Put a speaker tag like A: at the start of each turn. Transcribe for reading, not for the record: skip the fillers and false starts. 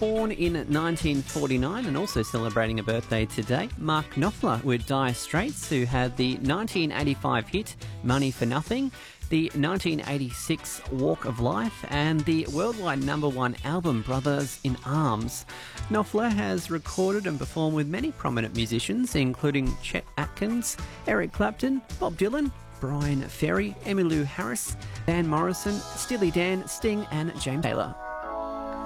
A: Born in 1949 and also celebrating a birthday today, Mark Knopfler with Dire Straits, who had the 1985 hit Money for Nothing, the 1986 Walk of Life, and the worldwide #1 album Brothers in Arms. Knopfler has recorded and performed with many prominent musicians, including Chet Atkins, Eric Clapton, Bob Dylan, Brian Ferry, Emmylou Harris, Van Morrison, Steely Dan, Sting, and James Taylor.